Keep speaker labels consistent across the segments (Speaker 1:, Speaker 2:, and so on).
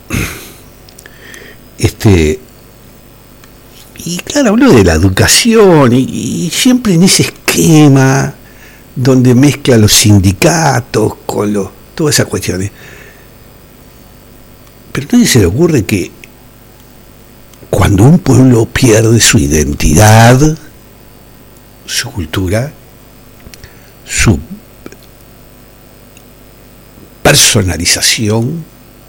Speaker 1: Y claro, habló de la educación y siempre en ese esquema donde mezcla los sindicatos con todas esas cuestiones. Pero a nadie se le ocurre que cuando un pueblo pierde su identidad, su cultura, su personalización,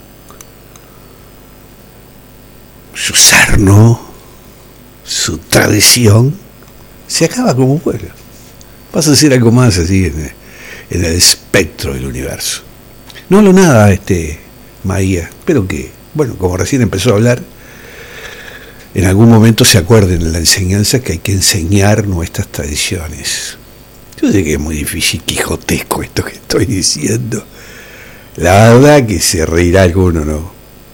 Speaker 1: su sarno, su tradición, se acaba como pueblo. Pasa a ser algo más así en el espectro del universo. No hablo nada, Maía, pero que, bueno, como recién empezó a hablar, en algún momento se acuerden en la enseñanza que hay que enseñar nuestras tradiciones. Yo sé que es muy difícil, quijotesco esto que estoy diciendo. La verdad que se reirá alguno, ¿no?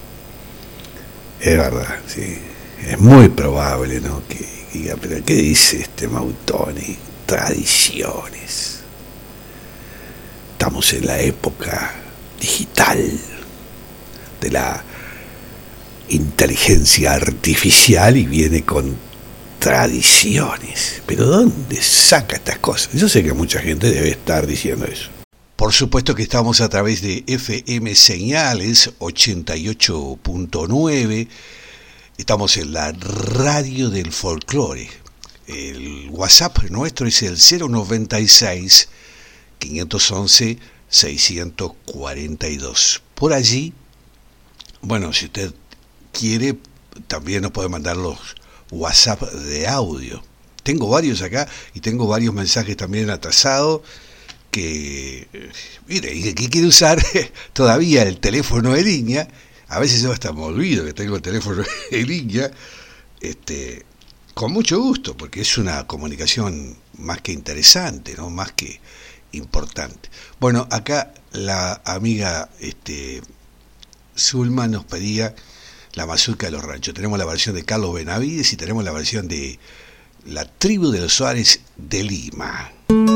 Speaker 1: Es verdad, sí. Es muy probable, ¿no? Que diga, pero ¿qué dice Mautoni? Tradiciones. Estamos en la época digital de la inteligencia artificial y viene con tradiciones. Pero ¿dónde saca estas cosas? Yo sé que mucha gente debe estar diciendo eso. Por supuesto que estamos a través de FM Señales 88.9. Estamos en la radio del folclore. El WhatsApp nuestro es el 096 511 642. Por allí, bueno, si usted quiere, también nos puede mandar los WhatsApp de audio. Tengo varios acá y tengo varios mensajes también atrasados que, mire, y que quiere usar todavía el teléfono de línea. A veces yo hasta me olvido que tengo el teléfono de línea, con mucho gusto, porque es una comunicación más que interesante, ¿no? Más que importante. Bueno, acá la amiga Zulma nos pedía la mazurca de los ranchos. Tenemos la versión de Carlos Benavides y tenemos la versión de la tribu de los Suárez de Lima.